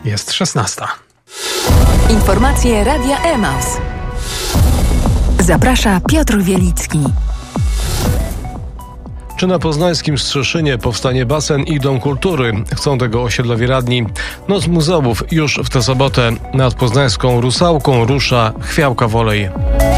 Jest 16. Informacje Radia Emaus. Zaprasza Piotr Wielicki. Czy na poznańskim Strzeszynie powstanie basen i dom kultury? Chcą tego osiedlowi radni. Noc muzeów już w tę sobotę. Nad poznańską Rusałką rusza Chwiałka Wolej.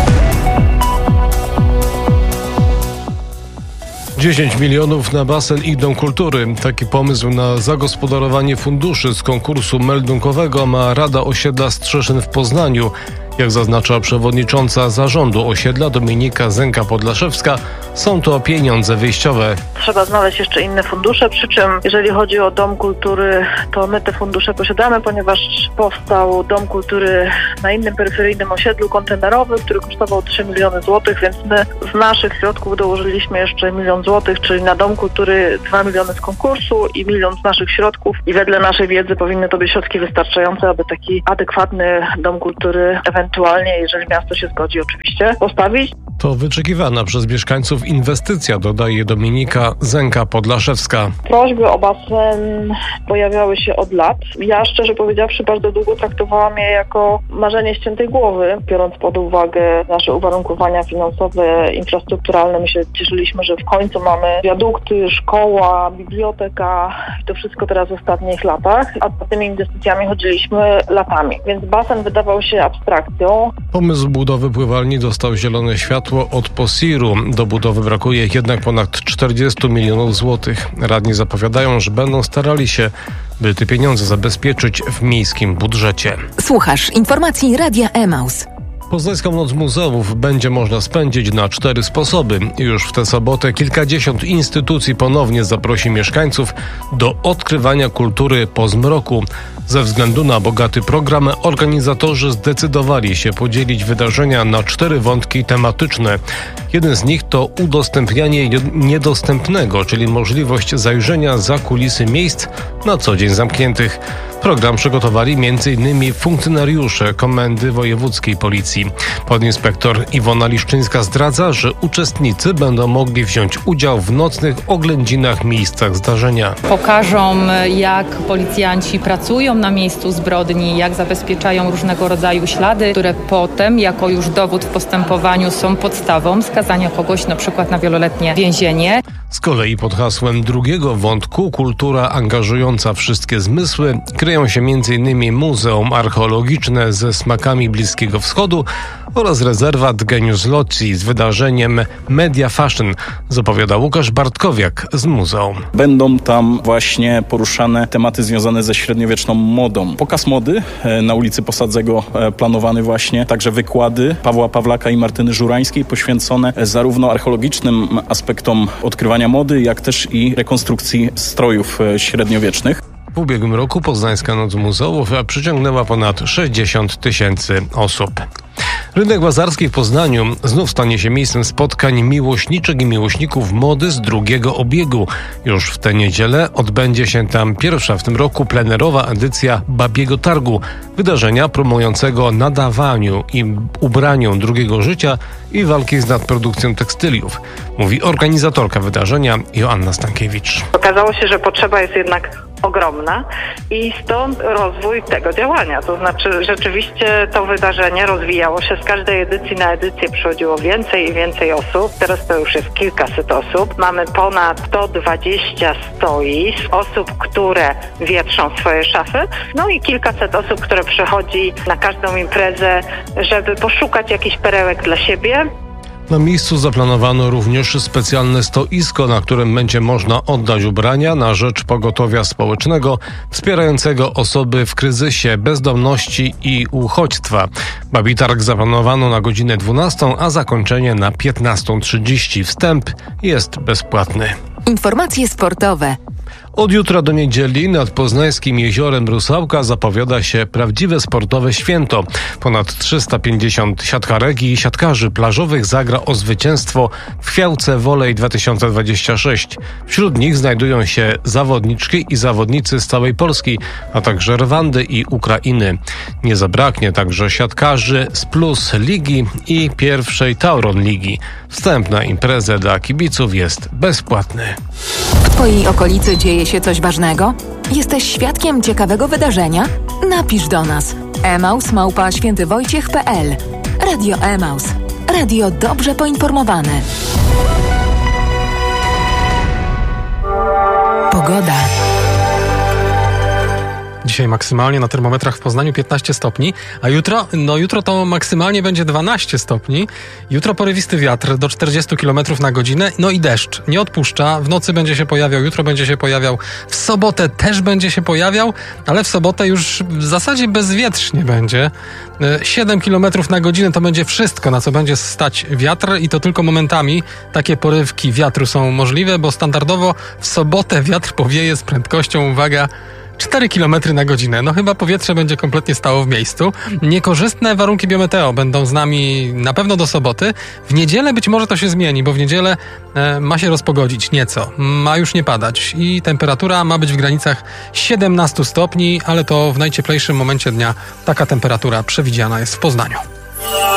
10 milionów na basen i dom kultury. Taki pomysł na zagospodarowanie funduszy z konkursu meldunkowego ma Rada Osiedla Strzeszyn w Poznaniu. Jak zaznacza przewodnicząca zarządu osiedla Dominika Zenka-Podlaszewska, są to pieniądze wyjściowe. Trzeba znaleźć jeszcze inne fundusze, przy czym jeżeli chodzi o Dom Kultury, to my te fundusze posiadamy, ponieważ powstał Dom Kultury na innym peryferyjnym osiedlu kontenerowym, który kosztował 3 miliony złotych, więc my z naszych środków dołożyliśmy jeszcze 1 milion złotych, czyli na Dom Kultury 2 miliony z konkursu i 1 milion z naszych środków i wedle naszej wiedzy powinny to być środki wystarczające, aby taki adekwatny Dom Kultury ewentualnie, jeżeli miasto się zgodzi oczywiście, postawić. To wyczekiwana przez mieszkańców inwestycja, dodaje Dominika Zenka-Podlaszewska. Prośby o basen pojawiały się od lat. Ja szczerze powiedziawszy bardzo długo traktowałam je jako marzenie ściętej głowy, biorąc pod uwagę nasze uwarunkowania finansowe, infrastrukturalne. My się cieszyliśmy, że w końcu mamy wiadukty, szkoła, biblioteka i to wszystko teraz w ostatnich latach, a za tymi inwestycjami chodziliśmy latami, więc basen wydawał się abstrakcją. Pomysł budowy pływalni dostał zielone światło od POSIR-u. Do budowy brakuje jednak ponad 40 milionów złotych. Radni zapowiadają, że będą starali się, by te pieniądze zabezpieczyć w miejskim budżecie. Słuchasz informacji Radia Emaus. Poznańską Noc Muzeów będzie można spędzić na 4 sposoby. Już w tę sobotę kilkadziesiąt instytucji ponownie zaprosi mieszkańców do odkrywania kultury po zmroku. Ze względu na bogaty program organizatorzy zdecydowali się podzielić wydarzenia na 4 wątki tematyczne. Jeden z nich to udostępnianie niedostępnego, czyli możliwość zajrzenia za kulisy miejsc na co dzień zamkniętych. Program przygotowali m.in. funkcjonariusze Komendy Wojewódzkiej Policji. Podinspektor Iwona Liszczyńska zdradza, że uczestnicy będą mogli wziąć udział w nocnych oględzinach miejscach zdarzenia. Pokażą, jak policjanci pracują na miejscu zbrodni, jak zabezpieczają różnego rodzaju ślady, które potem jako już dowód w postępowaniu są podstawą skazania kogoś na przykład na wieloletnie więzienie. Z kolei pod hasłem drugiego wątku kultura angażująca wszystkie zmysły kryją się m.in. Muzeum Archeologiczne ze smakami Bliskiego Wschodu oraz rezerwat Genius Loci z wydarzeniem Media Fashion, zapowiada Łukasz Bartkowiak z muzeum. Będą tam właśnie poruszane tematy związane ze średniowieczną modą. Pokaz mody na ulicy Posadzego planowany właśnie, także wykłady Pawła Pawlaka i Martyny Żurańskiej poświęcone zarówno archeologicznym aspektom odkrywania mody, jak też i rekonstrukcji strojów średniowiecznych. W ubiegłym roku Poznańska Noc Muzeów przyciągnęła ponad 60 000 osób. Rynek Bazarski w Poznaniu znów stanie się miejscem spotkań miłośniczek i miłośników mody z drugiego obiegu. Już w tę niedzielę odbędzie się tam pierwsza w tym roku plenerowa edycja Babiego Targu, wydarzenia promującego nadawaniu i ubraniom drugiego życia i walki z nadprodukcją tekstyliów, mówi organizatorka wydarzenia Joanna Stankiewicz. Okazało się, że potrzeba jest jednak ogromna i stąd rozwój tego działania. To znaczy rzeczywiście to wydarzenie rozwijało się z każdej edycji na edycję, przychodziło więcej i więcej osób. Teraz to już jest kilkaset osób. Mamy ponad 120 stoisk, osób, które wietrzą swoje szafy, no i kilkaset osób, które przychodzi na każdą imprezę, żeby poszukać jakichś perełek dla siebie. Na miejscu zaplanowano również specjalne stoisko, na którym będzie można oddać ubrania na rzecz pogotowia społecznego wspierającego osoby w kryzysie bezdomności i uchodźstwa. Babi Targ zaplanowano na godzinę 12, a zakończenie na 15:30. Wstęp jest bezpłatny. Informacje sportowe. Od jutra do niedzieli nad poznańskim jeziorem Rusałka zapowiada się prawdziwe sportowe święto. Ponad 350 siatkarek i siatkarzy plażowych zagra o zwycięstwo w Chwiałce Wolej 2026. Wśród nich znajdują się zawodniczki i zawodnicy z całej Polski, a także Rwandy i Ukrainy. Nie zabraknie także siatkarzy z Plus Ligi i pierwszej Tauron Ligi. Wstęp na imprezę dla kibiców jest bezpłatny. W Twojej okolicy dzieje się coś ważnego? Jesteś świadkiem ciekawego wydarzenia? Napisz do nas emaus@świętywojciech.pl. Radio Emaus. Radio dobrze poinformowane. Pogoda. Dzisiaj maksymalnie na termometrach w Poznaniu 15 stopni, a jutro to maksymalnie będzie 12 stopni. Jutro porywisty wiatr do 40 km na godzinę, no i deszcz. Nie odpuszcza, w nocy będzie się pojawiał, jutro będzie się pojawiał, w sobotę też będzie się pojawiał, ale w sobotę już w zasadzie bezwietrznie będzie. 7 km na godzinę to będzie wszystko, na co będzie stać wiatr i to tylko momentami takie porywki wiatru są możliwe, bo standardowo w sobotę wiatr powieje z prędkością, uwaga, 4 km na godzinę. No chyba powietrze będzie kompletnie stało w miejscu. Niekorzystne warunki biometeo będą z nami na pewno do soboty. W niedzielę być może to się zmieni, bo w niedzielę ma się rozpogodzić nieco. Ma już nie padać i temperatura ma być w granicach 17 stopni, ale to w najcieplejszym momencie dnia taka temperatura przewidziana jest w Poznaniu.